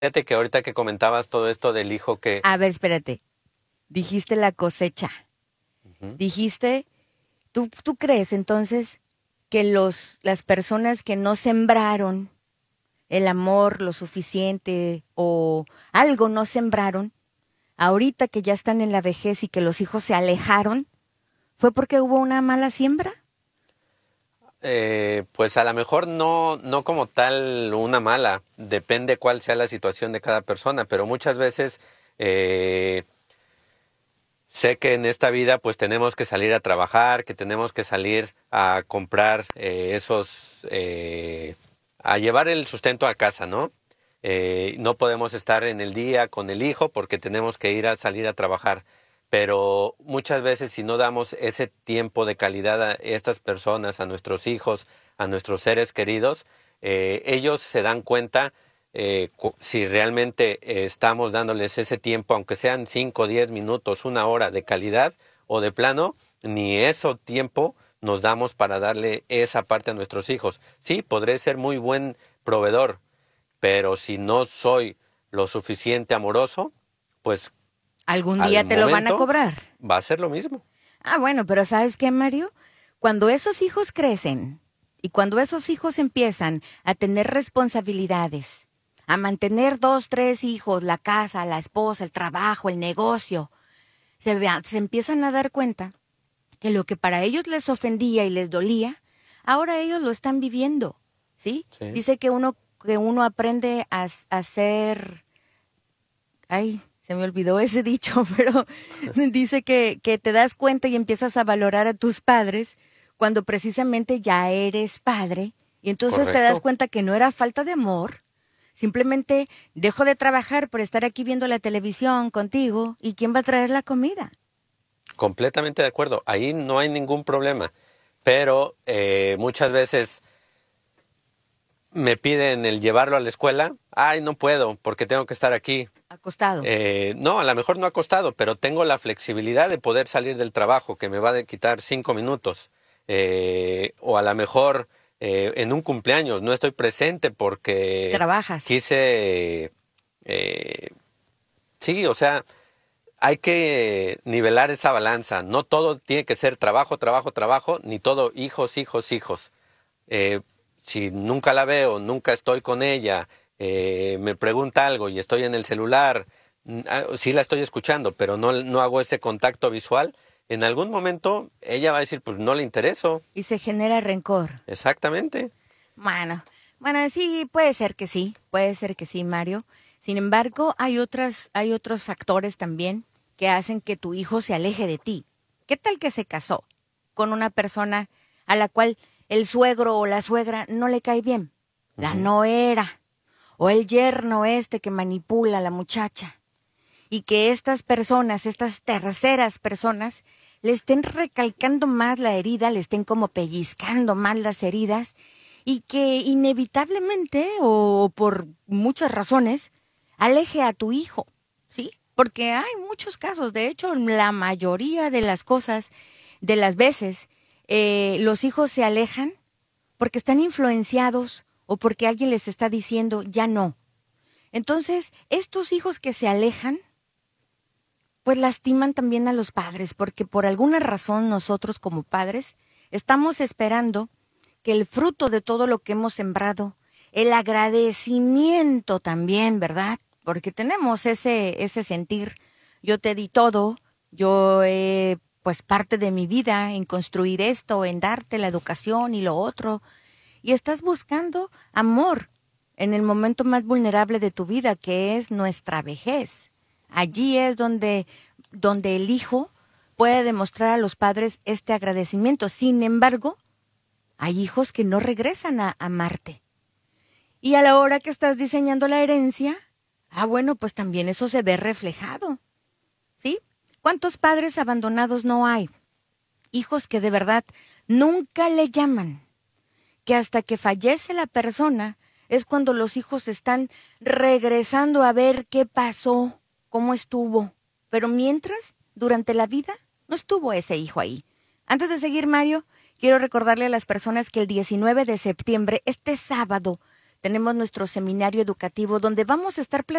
Fíjate que ahorita que comentabas todo esto del hijo que... A ver, espérate. Dijiste la cosecha. Ujú. Dijiste, ¿tú crees entonces que las personas que no sembraron el amor lo suficiente o algo no sembraron, ahorita que ya están en la vejez y que los hijos se alejaron, fue porque hubo una mala siembra? Pues a lo mejor no como tal una mala, depende cuál sea la situación de cada persona, pero muchas veces eh, sé que en esta vida pues tenemos que salir a trabajar, que tenemos que salir a comprar a llevar el sustento a casa, ¿no? No podemos estar en el día con el hijo porque tenemos que ir a salir a trabajar. Pero muchas veces si no damos ese tiempo de calidad a estas personas, a nuestros hijos, a nuestros seres queridos, ellos se dan cuenta si realmente estamos dándoles ese tiempo, aunque sean 5, 10 minutos, una hora de calidad o de plano, ni eso tiempo nos damos para darle esa parte a nuestros hijos. Sí, podré ser muy buen proveedor, pero si no soy lo suficiente amoroso, pues Algún al día te lo van a momento cobrar. va a ser lo mismo. Ah, bueno, pero ¿sabes qué, Mario? Cuando esos hijos crecen y cuando esos hijos empiezan a tener responsabilidades, a mantener 2, 3 hijos, la casa, la esposa, el trabajo, el negocio, se empiezan a dar cuenta que lo que para ellos les ofendía y les dolía, ahora ellos lo están viviendo, ¿sí? Sí. Dice que uno aprende a ser, ay, se me olvidó ese dicho, pero dice que te das cuenta y empiezas a valorar a tus padres cuando precisamente ya eres padre y entonces te das Correcto. cuenta que no era falta de amor, simplemente dejo de trabajar por estar aquí viendo la televisión contigo y ¿quién va a traer la comida? Completamente de acuerdo. Ahí no hay ningún problema. Pero muchas veces me piden el llevarlo a la escuela. Ay, no puedo porque tengo que estar aquí. Acostado. No, a lo mejor no acostado, pero tengo la flexibilidad de poder salir del trabajo, que me va a quitar 5 minutos. O a lo mejor en un cumpleaños no estoy presente porque Trabajas. quise... eh, sí, o sea, hay que nivelar esa balanza. No todo tiene que ser trabajo, trabajo, trabajo, ni todo hijos, hijos, hijos. Eh, si nunca la veo, nunca estoy con ella, me pregunta algo y estoy en el celular, sí la estoy escuchando, pero no hago ese contacto visual, en algún momento ella va a decir, pues no le intereso. Y se genera rencor. Exactamente. Bueno, sí, puede ser que sí, Mario. Sin embargo, hay otros factores también que hacen que tu hijo se aleje de ti. ¿Qué tal que se casó con una persona a la cual el suegro o la suegra no le cae bien? La Ujú. nuera o el yerno este que manipula a la muchacha y que estas personas, estas terceras personas, le estén recalcando más la herida, le estén como pellizcando más las heridas y que inevitablemente o por muchas razones aleje a tu hijo, ¿sí? Porque hay muchos casos, de hecho, la mayoría de las cosas, de las veces, los hijos se alejan porque están influenciados o porque alguien les está diciendo ya no. Entonces, estos hijos que se alejan, pues lastiman también a los padres, porque por alguna razón nosotros como padres estamos esperando que el fruto de todo lo que hemos sembrado, el agradecimiento también, ¿verdad? Porque tenemos ese sentir, yo te di todo, yo pues parte de mi vida en construir esto, en darte la educación y lo otro, y estás buscando amor en el momento más vulnerable de tu vida, que es nuestra vejez. Allí es donde el hijo puede demostrar a los padres este agradecimiento. Sin embargo, hay hijos que no regresan a amarte. Y a la hora que estás diseñando la herencia, bueno, pues también eso se ve reflejado, ¿sí? ¿Cuántos padres abandonados no hay? Hijos que de verdad nunca le llaman, que hasta que fallece la persona es cuando los hijos están regresando a ver qué pasó, cómo estuvo. Pero mientras, durante la vida, no estuvo ese hijo ahí. Antes de seguir, Mario, quiero recordarle a las personas que el 19 de septiembre, este sábado, tenemos nuestro seminario educativo donde vamos a estar platicando